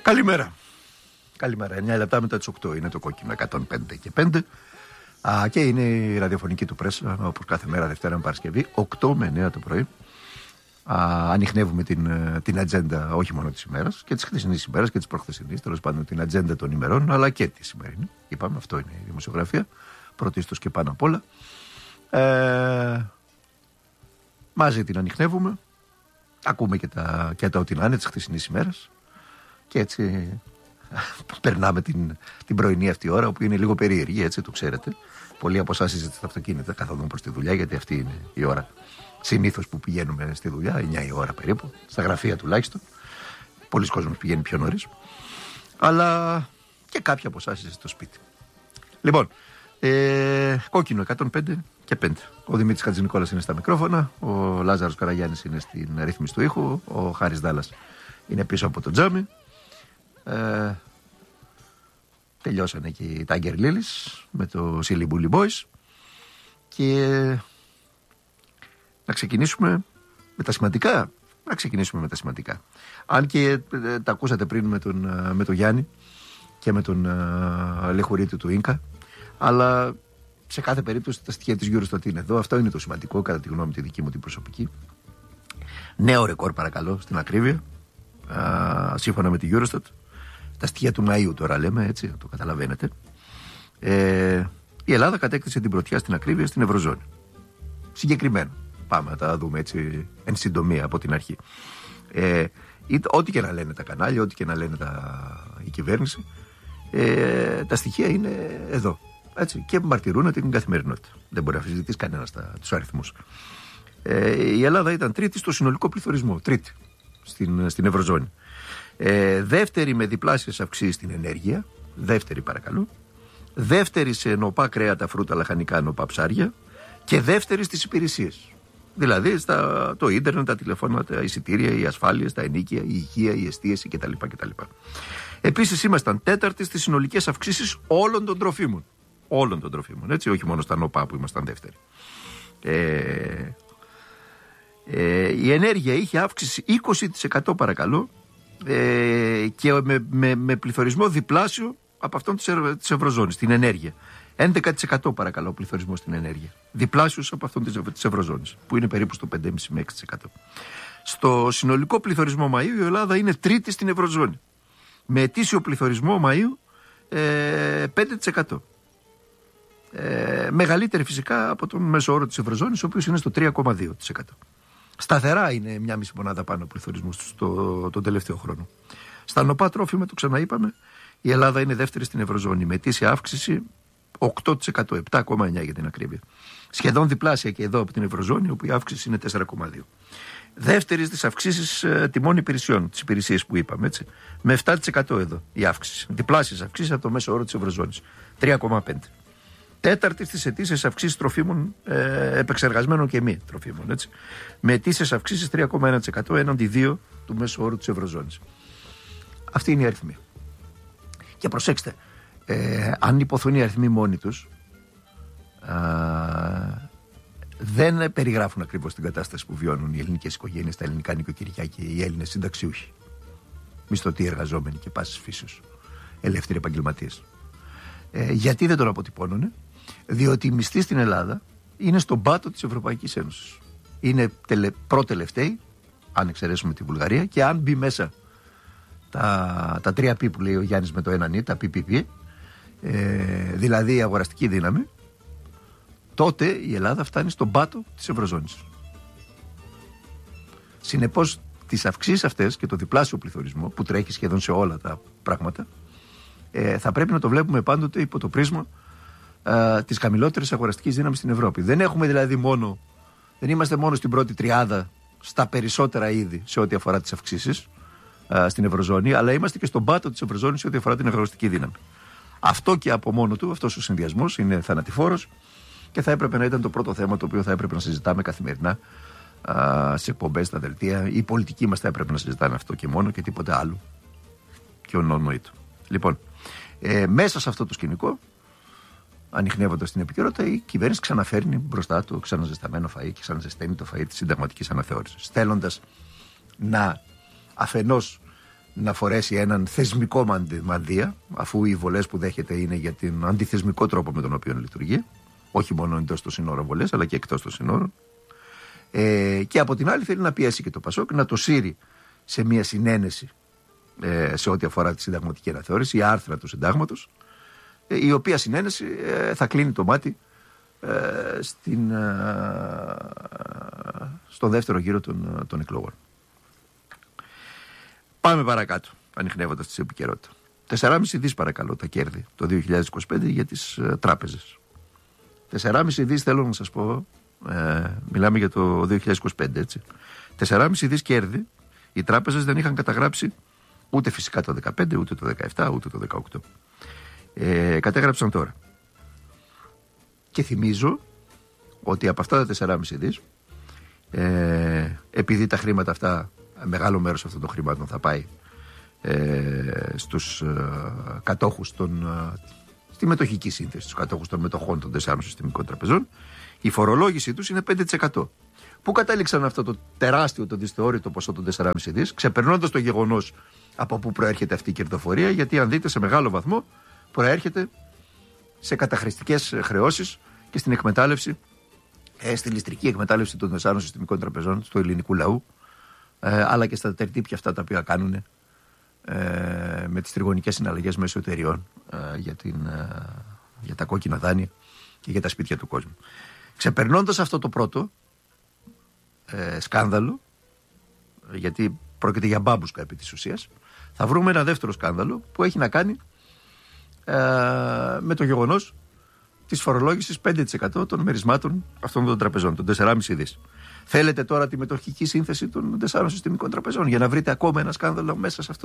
Καλημέρα. Καλημέρα. 9 λεπτά μετά τις 8 είναι το κόκκινο 105 και 5. Και είναι η ραδιοφωνική του πρέσα, όπως κάθε μέρα Δευτέρα με Παρασκευή, 8 με 9 το πρωί. Ανιχνεύουμε την ατζέντα όχι μόνο της ημέρας και της χθεσινής ημέρας και της προχθεσινής, τέλος πάντων την ατζέντα των ημερών, αλλά και τη σημερινή. Είπαμε, αυτό είναι η δημοσιογραφία. Πρωτίστως και πάνω απ' όλα. Μαζί την ανιχνεύουμε. Ακούμε και τα ό,τι να είναι της χθεσινής ημέρας. Και έτσι περνάμε την πρωινή αυτή ώρα, όπου είναι λίγο περίεργη, έτσι το ξέρετε. Πολλοί από εσάς είστε στα αυτοκίνητα καθοδόν προς τη δουλειά, γιατί αυτή είναι η ώρα συνήθως που πηγαίνουμε στη δουλειά, 9 η ώρα περίπου, στα γραφεία τουλάχιστον. Πολλοί κόσμος πηγαίνει πιο νωρίς. Αλλά και κάποιοι από εσάς είστε στο σπίτι. Λοιπόν, κόκκινο 105 και 5. Ο Δημήτρης Χατζηνικόλας είναι στα μικρόφωνα, ο Λάζαρος Καραγιάννης είναι στην ρύθμιση του ήχου, ο Χάρης Δάλλας είναι πίσω από το τζάμι. Τελειώσανε και οι Tiger Lilies με το Silly Bully Boys. Και να ξεκινήσουμε με τα σημαντικά. Αν και τα ακούσατε πριν με τον Γιάννη και με τον Λεχουρίτη του Ίνκα. Αλλά σε κάθε περίπτωση τα στοιχεία της Eurostat είναι εδώ. Αυτό είναι το σημαντικό, κατά τη γνώμη τη δική μου την προσωπική. Νέο ρεκόρ, παρακαλώ, στην ακρίβεια, σύμφωνα με τη Eurostat. Τα στοιχεία του Μαΐου τώρα λέμε, έτσι, το καταλαβαίνετε. Η Ελλάδα κατέκτησε την πρωτιά στην ακρίβεια στην Ευρωζώνη. Συγκεκριμένα. Πάμε να τα δούμε έτσι εν συντομία από την αρχή. Ό,τι και να λένε τα κανάλια, ό,τι και να λένε η κυβέρνηση, τα στοιχεία είναι εδώ. Έτσι, και μαρτυρούν την καθημερινότητα. Δεν μπορεί να αμφισβητήσει κανένας τους αριθμούς. Η Ελλάδα ήταν τρίτη στο συνολικό πληθωρισμό. Τρίτη στην Ευρωζώνη. Δεύτερη με διπλάσιες αυξήσεις στην ενέργεια. Δεύτερη, παρακαλώ. Δεύτερη σε νοπά κρέατα, φρούτα, λαχανικά, νοπά ψάρια. Και δεύτερη στις υπηρεσίες. Δηλαδή το ίντερνετ, τα τηλεφώνα, τα εισιτήρια, οι ασφάλειες, τα ενοίκια, η υγεία, η εστίαση κτλ. Επίσης ήμασταν τέταρτη στις συνολικές αυξήσεις όλων των τροφίμων. Όλων των τροφίμων, έτσι, όχι μόνο στα νοπά που ήμασταν δεύτεροι. Η ενέργεια είχε αύξηση 20%, παρακαλώ, και με πληθωρισμό διπλάσιο από αυτόν της Ευρωζώνης, την ενέργεια. 11% παρακαλώ πληθωρισμό στην ενέργεια. Διπλάσιος από αυτόν της Ευρωζώνης, που είναι περίπου στο 5,5 με 6%. Στο συνολικό πληθωρισμό Μαΐου η Ελλάδα είναι τρίτη στην Ευρωζώνη. Με ετήσιο πληθωρισμό Μαΐου 5%. Μεγαλύτερη φυσικά από τον μέσο όρο της Ευρωζώνης, ο οποίος είναι στο 3,2%. Σταθερά είναι 1,5 μονάδα πάνω πληθωρισμού τον τελευταίο χρόνο. Στα νοπά τρόφιμα, το ξαναείπαμε, η Ελλάδα είναι δεύτερη στην Ευρωζώνη με ετήσια αύξηση 8%, 7,9% για την ακρίβεια. Σχεδόν διπλάσια και εδώ από την Ευρωζώνη, όπου η αύξηση είναι 4,2%. Δεύτερη στις αυξήσεις τιμών υπηρεσιών, τις υπηρεσίες που είπαμε, έτσι, με 7% εδώ η αύξηση. Διπλάσιες αυξήσεις από το μέσο όρο της Ευρωζώνης, 3,5%. Τέταρτη στις ετήσιες αυξήσεις τροφίμων, επεξεργασμένων και μη τροφίμων, έτσι, με ετήσιες αυξήσεις 3,1% έναντι 2% του μέσου όρου της Ευρωζώνης. Αυτή είναι η αριθμή. Και προσέξτε, αν υποθούν οι αριθμοί μόνοι τους, δεν περιγράφουν ακριβώς την κατάσταση που βιώνουν οι ελληνικές οικογένειες, τα ελληνικά νοικοκυριά και οι Έλληνες συνταξιούχοι, μισθωτοί εργαζόμενοι και πάσης φύσεως, ελεύθεροι επαγγελματίες. Γιατί δεν τον αποτυπώνουνε? Διότι οι μισθοί στην Ελλάδα είναι στον πάτο της Ευρωπαϊκής Ένωσης. Είναι προτελευταίοι, αν εξαιρέσουμε τη Βουλγαρία, και αν μπει μέσα τα 3P που λέει ο Γιάννης με το 1 τα PPP, δηλαδή η αγοραστική δύναμη, τότε η Ελλάδα φτάνει στον πάτο της Ευρωζώνης. Συνεπώς, τις αυξήσεις αυτές και το διπλάσιο πληθωρισμό που τρέχει σχεδόν σε όλα τα πράγματα, θα πρέπει να το βλέπουμε πάντοτε υπό το πρίσμα της χαμηλότερης αγοραστικής δύναμης στην Ευρώπη. Δεν είμαστε μόνο στην πρώτη τριάδα στα περισσότερα είδη σε ό,τι αφορά τις αυξήσεις στην Ευρωζώνη, αλλά είμαστε και στον πάτο της Ευρωζώνης σε ό,τι αφορά την αγοραστική δύναμη. Αυτό και από μόνο του, αυτός ο συνδυασμός είναι θανατηφόρος και θα έπρεπε να ήταν το πρώτο θέμα το οποίο θα έπρεπε να συζητάμε καθημερινά σε εκπομπές, στα δελτία. Οι πολιτικοί μας θα έπρεπε να συζητάνε αυτό και μόνο και τίποτε άλλο. Και ο νόνοητο. Λοιπόν, μέσα σε αυτό το σκηνικό, ανιχνεύοντας την επικαιρότητα, η κυβέρνηση ξαναφέρνει μπροστά το ξαναζεσταμένο φαΐ και ξαναζεσταίνει το φαΐ της συνταγματικής αναθεώρησης. Θέλοντας να αφενός να φορέσει έναν θεσμικό μανδύα, αφού οι βολές που δέχεται είναι για τον αντιθεσμικό τρόπο με τον οποίο λειτουργεί, όχι μόνο εντός των συνόρων βολές, αλλά και εκτός των συνόρων. Και από την άλλη θέλει να πιέσει και το Πασόκ να το σύρει σε μια συνένεση σε ό,τι αφορά τη συνταγματική αναθεώρηση, η άρθρα του συντάγματος, η οποία συνένεση θα κλείνει το μάτι στον δεύτερο γύρο των εκλογών. Πάμε παρακάτω, ανιχνεύοντας τη επικαιρότητα. 4,5 δις παρακαλώ τα κέρδη το 2025 για τις τράπεζες. 4,5 δις θέλω να σας πω, μιλάμε για το 2025, έτσι. 4,5 δις κέρδη οι τράπεζες δεν είχαν καταγράψει ούτε φυσικά το 2015, ούτε το 2017, ούτε το 2018. Κατέγραψαν τώρα. Και θυμίζω ότι από αυτά τα 4,5 δις, επειδή τα χρήματα αυτά, μεγάλο μέρος αυτών των χρημάτων θα πάει στους κατόχους στη μετοχική σύνθεση, στους κατόχους των μετοχών των 4 συστημικών τραπεζών, η φορολόγησή τους είναι 5%. Πού κατέληξαν αυτό το τεράστιο, το δυσθεώρητο ποσό των 4,5 δις, ξεπερνώντας το γεγονός από πού προέρχεται αυτή η κερδοφορία, γιατί αν δείτε σε μεγάλο βαθμό προέρχεται σε καταχρηστικές χρεώσεις και στην εκμετάλλευση, στη ληστρική εκμετάλλευση των 4 συστημικών τραπεζών του ελληνικού λαού, αλλά και στα τερτύπια αυτά τα οποία κάνουν με τις τριγωνικές συναλλαγές μέσω εταιριών για τα κόκκινα δάνεια και για τα σπίτια του κόσμου. Ξεπερνώντας αυτό το πρώτο σκάνδαλο, γιατί πρόκειται για μπάμπουσκα επί της ουσίας, θα βρούμε ένα δεύτερο σκάνδαλο που έχει να κάνει με το γεγονός της φορολόγησης 5% των μερισμάτων αυτών των τραπεζών, των 4,5 δις. Θέλετε τώρα τη μετοχική σύνθεση των 4 συστημικών τραπεζών για να βρείτε ακόμα ένα σκάνδαλο μέσα σε αυτό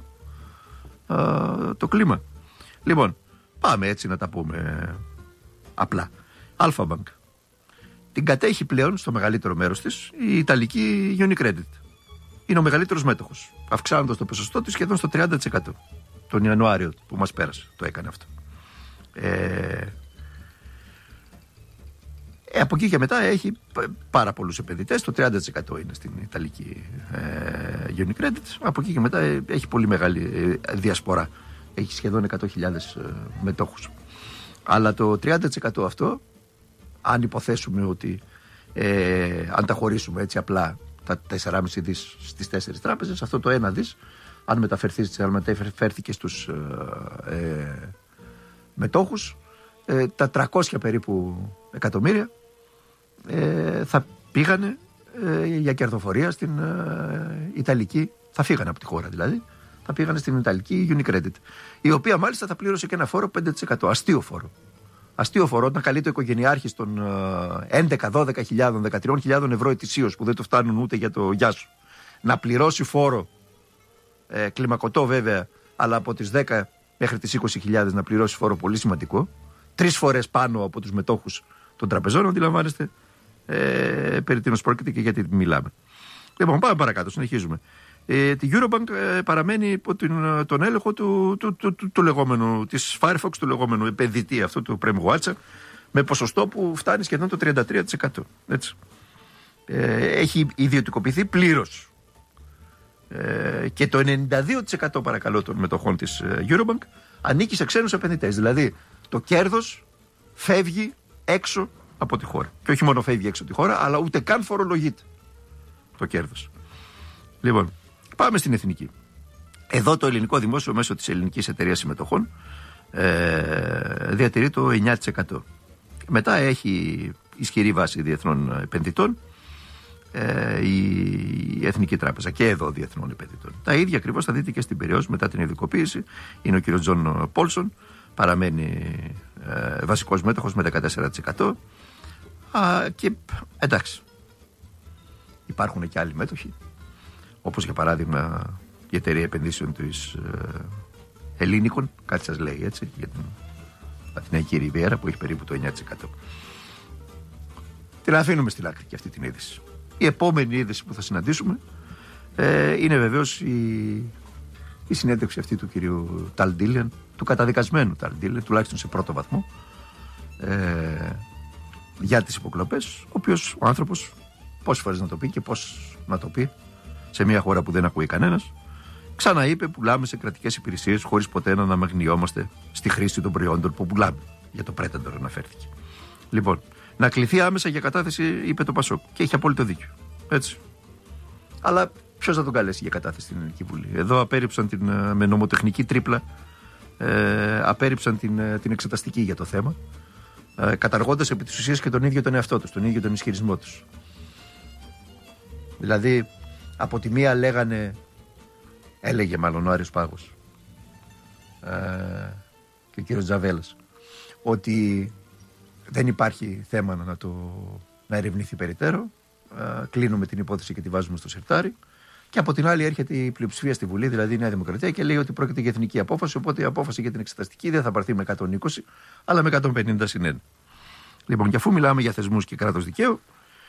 το κλίμα? Λοιπόν, πάμε έτσι να τα πούμε απλά. Alpha Bank την κατέχει πλέον στο μεγαλύτερο μέρος της η Ιταλική Unicredit. Είναι ο μεγαλύτερος μέτοχος, αυξάνοντας το ποσοστό της σχεδόν στο 30%. Τον Ιανουάριο που μας πέρασε το έκανε αυτό. Από εκεί και μετά έχει πάρα πολλούς επενδυτές. Το 30% είναι στην Ιταλική Unicredit. Από εκεί και μετά έχει πολύ μεγάλη διασπορά. Έχει σχεδόν 100.000 μετόχους. Αλλά το 30% αυτό, αν υποθέσουμε ότι αν τα χωρίσουμε έτσι απλά τα 4,5 δις στις 4 τράπεζες, αυτό το 1 δις, αν μεταφέρθηκε στους μετόχους, τα 300 περίπου εκατομμύρια θα πήγανε για κερδοφορία στην Ιταλική, θα φύγανε από τη χώρα δηλαδή, θα πήγανε στην Ιταλική Unicredit, η οποία μάλιστα θα πλήρωσε και ένα φόρο 5%, αστείο φόρο. Αστείο φόρο όταν καλείται ο οικογενειάρχης των 11, 12.000, 13.000 ευρώ ετησίως, που δεν το φτάνουν ούτε για το γεια σου, να πληρώσει φόρο, κλιμακωτό βέβαια, αλλά από τις 10 μέχρι τις 20.000 να πληρώσει φόρο πολύ σημαντικό, 3 φορές πάνω από τους μετόχους των τραπεζών, αντιλαμβάνεστε περί τίνος πρόκειται και γιατί μιλάμε. Λοιπόν, πάμε παρακάτω, συνεχίζουμε. Τη Eurobank παραμένει υπό τον έλεγχο του λεγόμενου, της Firefox, του λεγόμενου επενδυτή αυτού του Prem Watcher, με ποσοστό που φτάνει σχεδόν το 33%. Έτσι. Έχει ιδιωτικοποιηθεί πλήρως. Και το 92% παρακαλώ των μετοχών της Eurobank ανήκει σε ξένους επενδυτές. Δηλαδή το κέρδος φεύγει έξω από τη χώρα. Και όχι μόνο φεύγει έξω από τη χώρα, αλλά ούτε καν φορολογείται το κέρδος. Λοιπόν, πάμε στην εθνική. Εδώ το ελληνικό δημόσιο μέσω της ελληνικής εταιρείας συμμετοχών διατηρεί το 9%. Μετά έχει ισχυρή βάση διεθνών επενδυτών η Εθνική Τράπεζα, και εδώ διεθνών επενδυτών. Τα ίδια ακριβώς θα δείτε και στην περίοδο μετά την ειδικοποίηση. Είναι ο κ. Τζον Πόλσον, παραμένει βασικός μέτοχος με 14%. Και εντάξει, υπάρχουν και άλλοι μέτοχοι, όπως για παράδειγμα η εταιρεία επενδύσεων της Ελλήνικων, κάτι σας λέει έτσι, για την Αθηναϊκή Ριβιέρα, που έχει περίπου το 9%. Την αφήνουμε στην άκρη και αυτή την είδηση. Η επόμενη είδηση που θα συναντήσουμε είναι βεβαίως η συνέντευξη αυτή του κυρίου Ταλντίλιαν, του καταδικασμένου Ταλντίλιαν, τουλάχιστον σε πρώτο βαθμό, για τις υποκλοπές, ο οποίος ο άνθρωπος πόσες φορές να το πει και πώς να το πει σε μια χώρα που δεν ακούει κανένας, Ξαναείπε, πουλάμε σε κρατικές υπηρεσίες χωρίς ποτέ να αναμεγνιόμαστε στη χρήση των προϊόντων που πουλάμε. Για το Predator αναφέρθηκε. Λοιπόν, να κληθεί άμεσα για κατάθεση, είπε το Πασόκ. Και έχει απόλυτο δίκιο. Έτσι. Αλλά ποιος θα τον καλέσει για κατάθεση στην Ελληνική Βουλή? Εδώ απέρριψαν με νομοτεχνική τρίπλα, απέρριψαν την εξεταστική για το θέμα, καταργώντας επί της ουσίας και τον ίδιο τον εαυτό τους, τον ίδιο τον ισχυρισμό τους. Δηλαδή, από τη μία έλεγε μάλλον ο Άρης Πάγος και ο κύριος Τζαβέλας, ότι δεν υπάρχει θέμα να ερευνηθεί περιττέρω, κλείνουμε την υπόθεση και τη βάζουμε στο σιρτάρι. Και από την άλλη έρχεται η πλειοψηφία στη Βουλή, δηλαδή η Νέα Δημοκρατία, και λέει ότι πρόκειται για εθνική απόφαση, οπότε η απόφαση για την εξεταστική δεν θα πάρθει με 120, αλλά με 150 συν 1. Λοιπόν, και αφού μιλάμε για θεσμούς και κράτος δικαίου,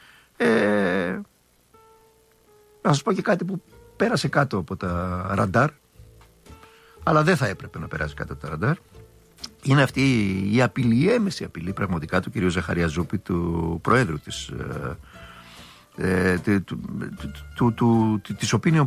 να σας πω και κάτι που πέρασε κάτω από τα ραντάρ, αλλά δεν θα έπρεπε να περάσει κάτω από τα ραντάρ. Είναι αυτή η απειλή, η έμεση απειλή πραγματικά του κ. Ζαχαριαζούπη, του Προέδρου της Opinion